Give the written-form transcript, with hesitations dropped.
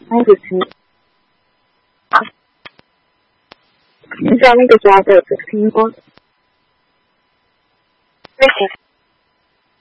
那个是啊，你知道那个抓的这个苹果？ 那些